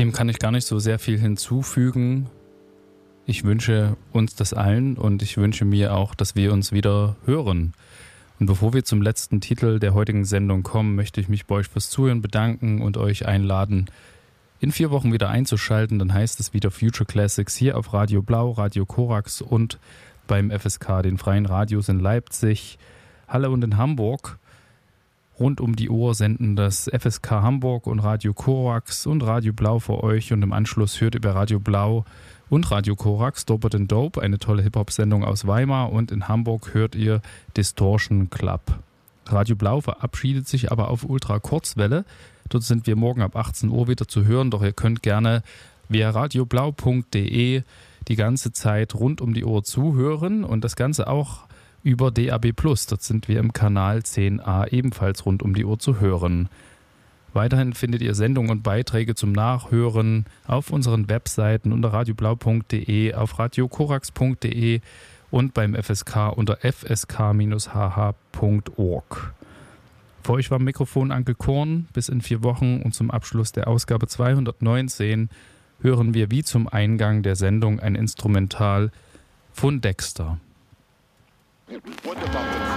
Dem kann ich gar nicht so sehr viel hinzufügen. Ich wünsche uns das allen und ich wünsche mir auch, dass wir uns wieder hören. Und bevor wir zum letzten Titel der heutigen Sendung kommen, möchte ich mich bei euch fürs Zuhören bedanken und euch einladen, in 4 Wochen wieder einzuschalten. Dann heißt es wieder Future Classics hier auf Radio Blau, Radio Korax und beim FSK, den Freien Radios in Leipzig, Halle und in Hamburg. Rund um die Uhr senden das FSK Hamburg und Radio Korax und Radio Blau für euch. Und im Anschluss hört ihr bei Radio Blau und Radio Korax Doper than Dope, eine tolle Hip-Hop-Sendung aus Weimar. Und in Hamburg hört ihr Distortion Club. Radio Blau verabschiedet sich aber auf Ultra-Kurzwelle. Dort sind wir morgen ab 18 Uhr wieder zu hören. Doch ihr könnt gerne via radioblau.de die ganze Zeit rund um die Uhr zuhören. Und das Ganze auch über DAB+. Dort sind wir im Kanal 10a ebenfalls rund um die Uhr zu hören. Weiterhin findet ihr Sendungen und Beiträge zum Nachhören auf unseren Webseiten unter radioblau.de, auf radiokorax.de und beim FSK unter fsk-hh.org. Für euch war am Mikrofon Anke Korn. Bis in 4 Wochen und zum Abschluss der Ausgabe 219 hören wir wie zum Eingang der Sendung ein Instrumental von Dexter.